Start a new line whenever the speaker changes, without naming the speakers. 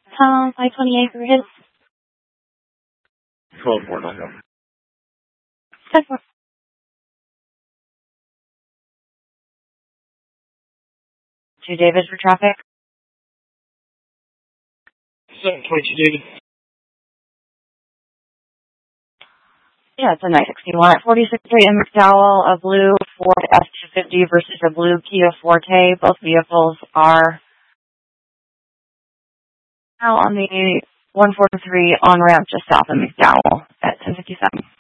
528 for his.
12-4, no go.
10-4. To David for traffic.
722, David.
Yeah, it's a 961 at 46th Street in McDowell, a blue Ford F-250 versus a blue Kia Forte. Both vehicles are now on the 143 on-ramp just south of McDowell at 10:57.